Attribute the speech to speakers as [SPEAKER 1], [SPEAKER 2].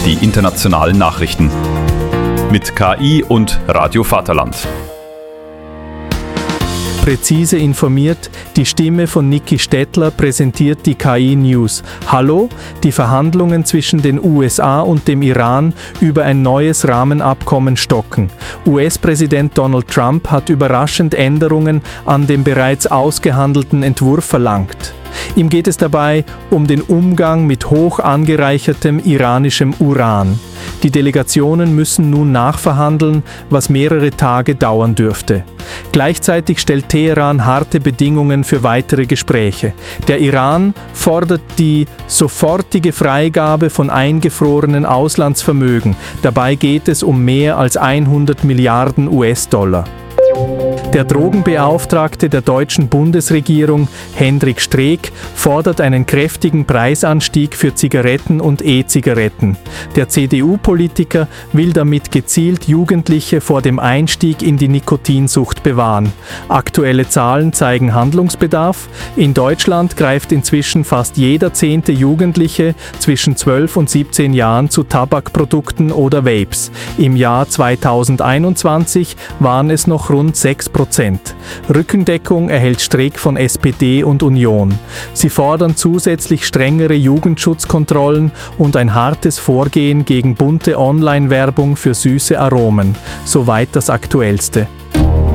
[SPEAKER 1] die internationalen Nachrichten. Mit KI und Radio Vaterland.
[SPEAKER 2] Präzise informiert, die Stimme von Niki Stettler präsentiert die KI News. Hallo, die Verhandlungen zwischen den USA und dem Iran über ein neues Rahmenabkommen stocken. US-Präsident Donald Trump hat überraschend Änderungen an dem bereits ausgehandelten Entwurf verlangt. Ihm geht es dabei um den Umgang mit hoch angereichertem iranischem Uran. Die Delegationen müssen nun nachverhandeln, was mehrere Tage dauern dürfte. Gleichzeitig stellt Teheran harte Bedingungen für weitere Gespräche. Der Iran fordert die sofortige Freigabe von eingefrorenen Auslandsvermögen. Dabei geht es um mehr als 100 Milliarden US-Dollar. Der Drogenbeauftragte der deutschen Bundesregierung, Hendrik Streeck, fordert einen kräftigen Preisanstieg für Zigaretten und E-Zigaretten. Der CDU-Politiker will damit gezielt Jugendliche vor dem Einstieg in die Nikotinsucht bewahren. Aktuelle Zahlen zeigen Handlungsbedarf. In Deutschland greift inzwischen fast jeder 10. Jugendliche zwischen 12 und 17 Jahren zu Tabakprodukten oder Vapes. Im Jahr 2021 waren es noch rund 6%. Rückendeckung erhält Streeck von SPD und Union. Sie fordern zusätzlich strengere Jugendschutzkontrollen und ein hartes Vorgehen gegen bunte Online-Werbung für süße Aromen. Soweit das Aktuellste.